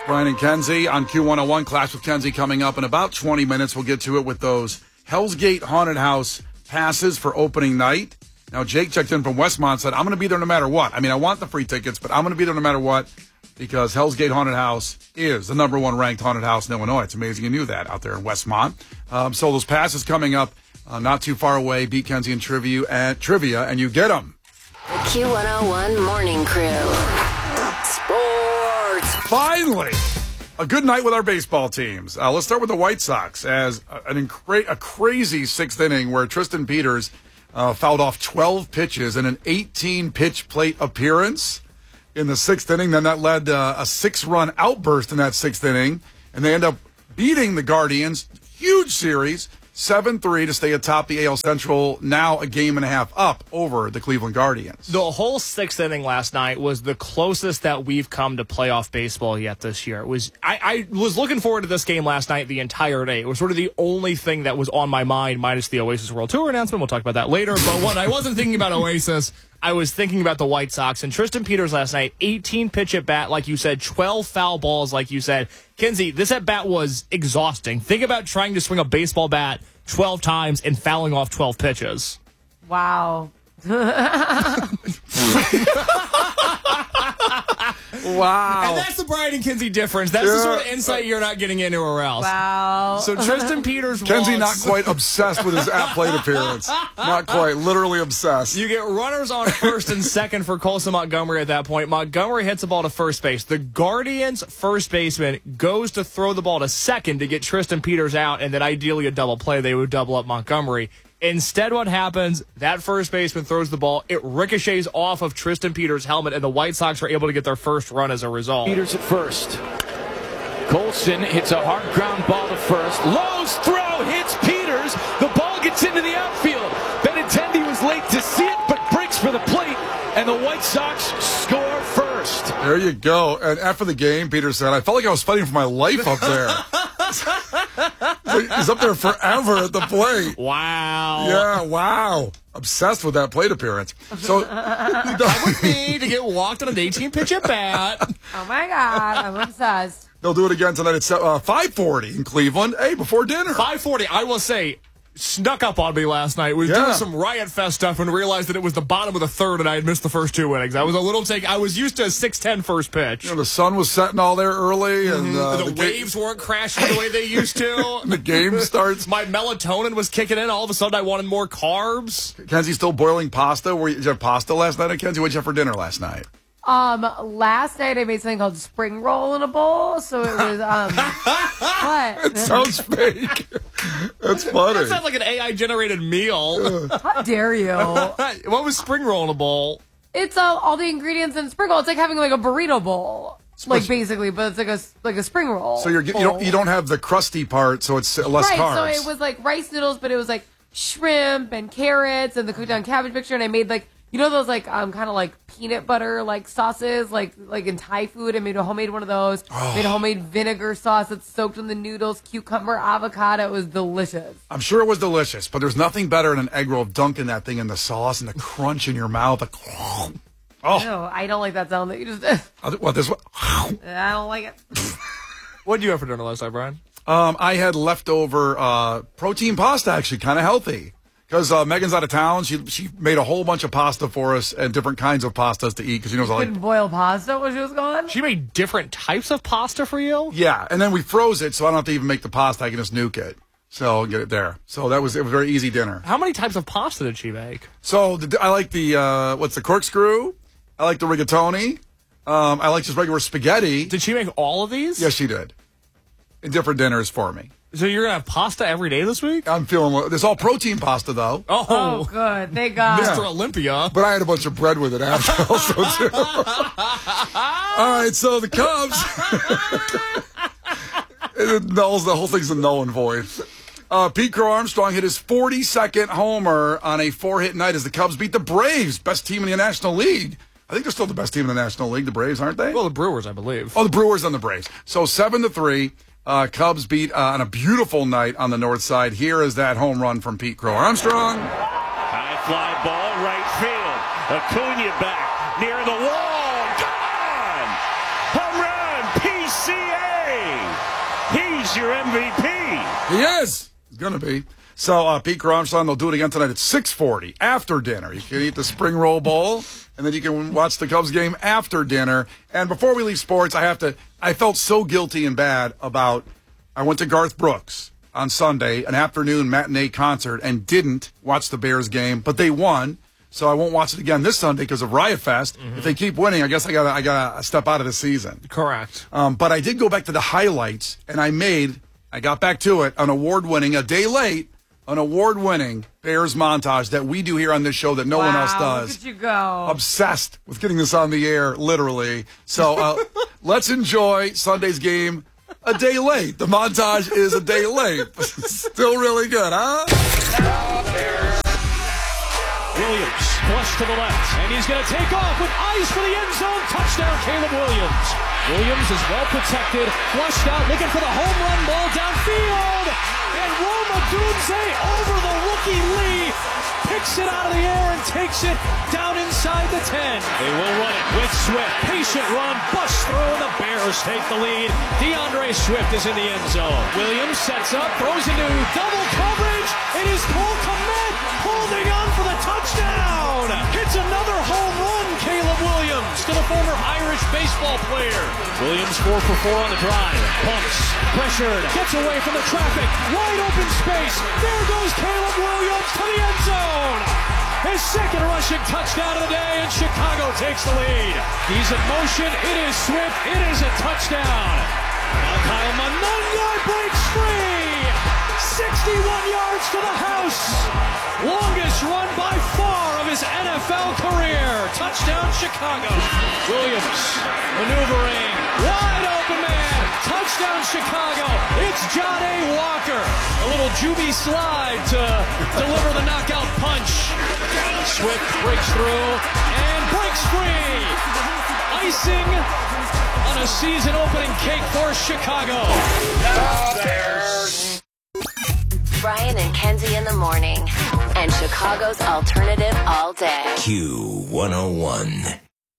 Brian and Kenzie on Q101. Clash with Kenzie coming up in about 20 minutes. We'll get to it with those Hell's Gate Haunted House passes for opening night. Now, Jake checked in from Westmont, said, I'm going to be there no matter what. I mean, I want the free tickets, but I'm going to be there no matter what because Hell's Gate Haunted House is the number one ranked haunted house in Illinois. It's amazing you knew that out there in Westmont. So those passes coming up not too far away. Beat Kenzie and trivia, and you get them. The Q101 Morning Crew. Sports. Finally, a good night with our baseball teams. Let's start with the White Sox as a crazy sixth inning where Tristan Peters fouled off 12 pitches in an 18-pitch plate appearance in the sixth inning. Then that led a 6-run outburst in that sixth inning, and they end up beating the Guardians. Huge series, 7-3 to stay atop the AL Central, now a game and a half up over the Cleveland Guardians. The whole sixth inning last night was the closest that we've come to playoff baseball yet this year. It was I was looking forward to this game last night the entire day. It was sort of the only thing that was on my mind, minus the Oasis World Tour announcement. We'll talk about that later. But what I wasn't thinking about Oasis, I was thinking about the White Sox. And Tristan Peters last night, 18 pitch at bat, like you said, 12 foul balls, like you said. Kenzie, this at bat was exhausting. Think about trying to swing a baseball bat 12 times and fouling off 12 pitches. Wow. Wow. And that's the Brian and Kenzie difference. That's the sort of insight you're not getting anywhere else. Wow. So Tristan Peters Kenzie not quite obsessed with his at-plate appearance. Not quite. Literally obsessed. You get runners on first and second for Colson Montgomery at that point. Montgomery hits the ball to first base. The Guardians' first baseman goes to throw the ball to second to get Tristan Peters out, and then ideally a double play. They would double up Montgomery. Instead, what happens, that first baseman throws the ball, it ricochets off of Tristan Peters' helmet, and the White Sox are able to get their first run as a result. Peters at first. Colson hits a hard ground ball to first. Lowe's throw hits Peters. The ball gets into the outfield. Benintendi was late to see it, but breaks for the plate, and the White Sox score first. There you go. And after the game, Peters said, I felt like I was fighting for my life up there. He's up there forever at the plate. Wow. Yeah, wow. Obsessed with that plate appearance. So That would be to get walked on an 18-pitch at bat. Oh, my God. I'm obsessed. they'll do it again tonight at 5:40 in Cleveland. Hey, before dinner. 5:40, I will say, snuck up on me last night. We were doing some Riot Fest stuff and realized that it was the bottom of the third and I had missed the first two innings. I was a little I was used to a 6:10 first pitch. You know, the sun was setting all there early, and the waves weren't crashing the way they used to. The game starts. My melatonin was kicking in. All of a sudden, I wanted more carbs. Kenzie's still boiling pasta. Did you have pasta last night, Kenzie? What'd you have for dinner last night? Last night I made something called spring roll in a bowl, so it was what? It sounds fake. That's funny. That sounds like an AI-generated meal. How dare you? What was spring roll in a bowl? It's all the ingredients in spring roll. It's like having like a burrito bowl, like basically, but it's like a spring roll. So you don't have the crusty part, so it's less right, carbs. so it was like rice noodles, but it was like shrimp and carrots and the cooked down cabbage mixture, and I made like, you know, those like kind of like peanut butter like sauces like in Thai food. I made a homemade one of those. Made a homemade vinegar sauce that's soaked in the noodles, cucumber, avocado. It was delicious. I'm sure it was delicious, but there's nothing better than an egg roll dunking that thing in the sauce and the crunch in your mouth. No, I don't like that sound that you just did. What this one? I don't like it. What did you have for dinner last night, Brian? I had leftover protein pasta, actually, kind of healthy. Because Megan's out of town, she made a whole bunch of pasta for us and different kinds of pastas to eat. Because she knows I like. Couldn't boil pasta when she was gone. She made different types of pasta for you. Yeah, and then we froze it, so I don't have to even make the pasta. I can just nuke it, so get it there. So it was a very easy dinner. How many types of pasta did she make? So I like the what's the corkscrew? I like the rigatoni. I like just regular spaghetti. Did she make all of these? Yes, she did. In different dinners for me. So you're going to have pasta every day this week? I'm feeling... There's all protein pasta, though. Oh, good. Thank God. Mr. Olympia. But I had a bunch of bread with it after also, too. All right, so the Cubs... the whole thing's a null and void. Pete Crow Armstrong hit his 42nd homer on a 4-hit night as the Cubs beat the Braves, best team in the National League. I think they're still the best team in the National League, the Braves, aren't they? Well, the Brewers, I believe. Oh, the Brewers and the Braves. So 7-3. Cubs beat on a beautiful night on the north side. Here is that home run from Pete Crow Armstrong. High fly ball, right field. Acuna back near the wall. Gone! Home run, PCA! He's your MVP. He is. He's going to be. So, Pete Kromstein, they'll do it again tonight at 6:40 after dinner. You can eat the Spring Roll Bowl, and then you can watch the Cubs game after dinner. And before we leave sports, I felt so guilty and bad about, I went to Garth Brooks on Sunday, an afternoon matinee concert, and didn't watch the Bears game, but they won. So I won't watch it again this Sunday because of Riot Fest. Mm-hmm. If they keep winning, I guess I gotta step out of the season. Correct. But I did go back to the highlights, and I got back to it, a day late, an award-winning Bears montage that we do here on this show that no one else does. Look at you go. Obsessed with getting this on the air, literally. So let's enjoy Sunday's game a day late. The montage is a day late. Still really good, huh? Williams, flush to the left, and he's going to take off with eyes for the end zone. Touchdown, Caleb Williams. Williams is well protected, flushed out, looking for the home run ball downfield. And Roma Dunze over the rookie Lee, picks it out of the air and takes it down inside the 10. They will run it with Swift. Patient run, bust through, and the Bears take the lead. DeAndre Swift is in the end zone. Williams sets up, throws into double coverage. It is Cole Kmet holding on for the touchdown. Hits another home run, Caleb Williams, to the former Irish baseball player. Williams 4 for 4 on the drive. Pumps, pressured, gets away from the traffic. Wide open space. There goes Caleb Williams to the end zone. His second rushing touchdown of the day, and Chicago takes the lead. He's in motion. It is Swift. It is a touchdown. Now Kyle Monagna breaks free. 61 yards to the house. Longest run by far of his NFL career. Touchdown, Chicago. Williams maneuvering. Wide open man. Touchdown, Chicago. It's John A. Walker. A little Juby slide to deliver the knockout punch. Swift breaks through and breaks free. Icing on a season-opening cake for Chicago. Brian and Kenzie in the morning. And Chicago's alternative all day. Q101.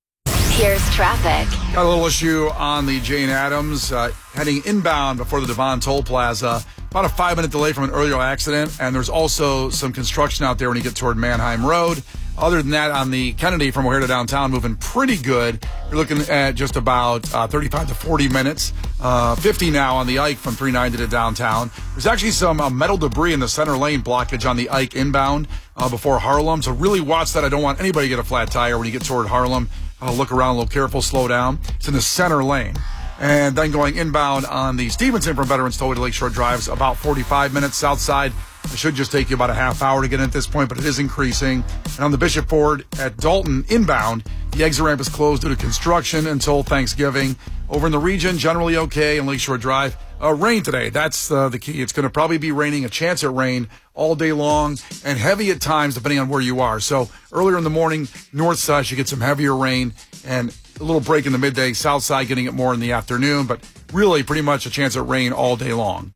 Here's traffic. Got a little issue on the Jane Addams heading inbound before the Devon Toll Plaza. About a 5-minute delay from an earlier accident, and there's also some construction out there when you get toward Manheim Road. Other than that, on the Kennedy from O'Hare to downtown, moving pretty good. You're looking at just about 35 to 40 minutes. 50 now on the Ike from 390 to downtown. There's actually some metal debris in the center lane blockage on the Ike inbound before Harlem. So really watch that. I don't want anybody to get a flat tire when you get toward Harlem. Look around a little careful, slow down. It's in the center lane. And then going inbound on the Stevenson from Veterans Tollway to Lakeshore Drive, about 45 minutes. South side, it should just take you about a half hour to get in at this point, but it is increasing. And on the Bishop Ford at Dalton inbound, the exit ramp is closed due to construction until Thanksgiving. Over in the region, generally okay. In Lakeshore Drive, rain today. That's the key. It's going to probably be raining, a chance at rain all day long, and heavy at times depending on where you are. So earlier in the morning, north side should get some heavier rain, and a little break in the midday. South side getting it more in the afternoon, but really pretty much a chance at rain all day long.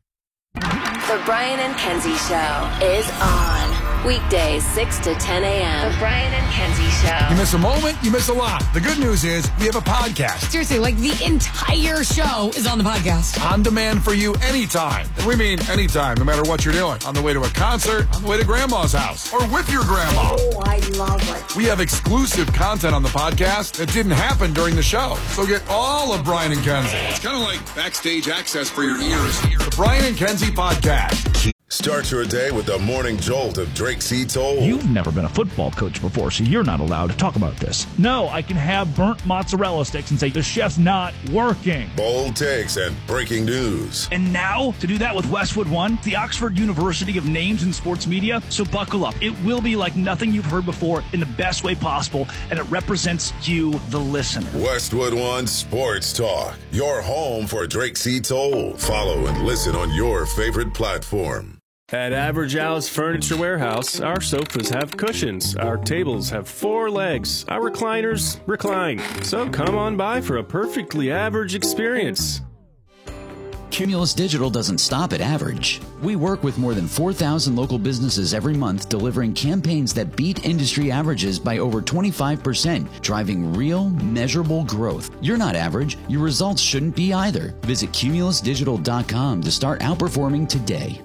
The Brian and Kenzie Show is on. Weekdays, 6 to 10 a.m. The Brian and Kenzie Show. You miss a moment, you miss a lot. The good news is we have a podcast. Seriously, like the entire show is on the podcast. On demand for you anytime. And we mean anytime, no matter what you're doing. On the way to a concert, on the way to grandma's house, or with your grandma. Oh, I love it. We have exclusive content on the podcast that didn't happen during the show. So get all of Brian and Kenzie. It's kind of like backstage access for your ears. The Brian and Kenzie Podcast. Start your day with the morning jolt of Drake C. Toll. You've never been a football coach before, so you're not allowed to talk about this. No, I can have burnt mozzarella sticks and say the chef's not working. Bold takes and breaking news. And now, to do that with Westwood One, the Oxford University of Names in Sports Media. So buckle up. It will be like nothing you've heard before in the best way possible, and it represents you, the listener. Westwood One Sports Talk. Your home for Drake C. Toll. Follow and listen on your favorite platform. At Average Al's Furniture Warehouse, our sofas have cushions, our tables have 4 legs, our recliners recline. So come on by for a perfectly average experience. Cumulus Digital doesn't stop at average. We work with more than 4,000 local businesses every month, delivering campaigns that beat industry averages by over 25%, driving real, measurable growth. You're not average. Your results shouldn't be either. Visit cumulusdigital.com to start outperforming today.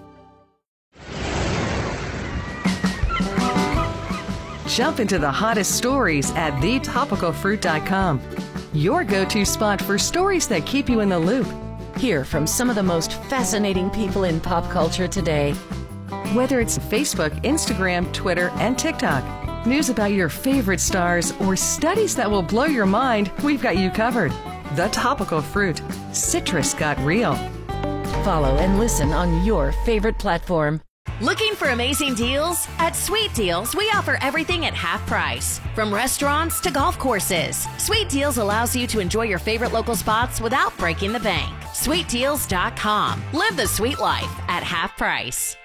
Jump into the hottest stories at thetopicalfruit.com. Your go-to spot for stories that keep you in the loop. Hear from some of the most fascinating people in pop culture today. Whether it's Facebook, Instagram, Twitter, and TikTok, news about your favorite stars, or studies that will blow your mind, we've got you covered. The Topical Fruit. Citrus got real. Follow and listen on your favorite platform. Looking for amazing deals? At Sweet Deals, we offer everything at half price. From restaurants to golf courses, Sweet Deals allows you to enjoy your favorite local spots without breaking the bank. SweetDeals.com. Live the sweet life at half price.